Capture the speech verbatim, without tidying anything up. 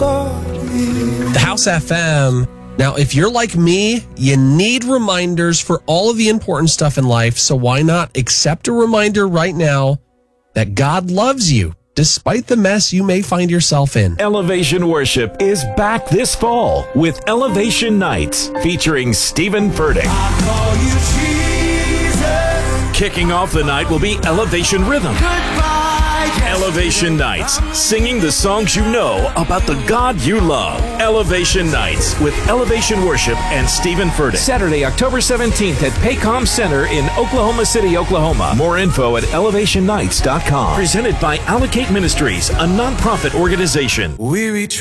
The House F M. Now, if you're like me, you need reminders for all of the important stuff in life. So why not accept a reminder right now that God loves you, despite the mess you may find yourself in. Elevation Worship is back this fall with Elevation Nights featuring Stephen Furtick. Kicking off the night will be Elevation Rhythm. Elevation Nights, singing the songs you know about the God you love. Elevation Nights with Elevation Worship and Stephen Furtick. Saturday, October seventeenth at Paycom Center in Oklahoma City, Oklahoma. More info at elevation nights dot com. Presented by Allocate Ministries, a nonprofit organization. We reach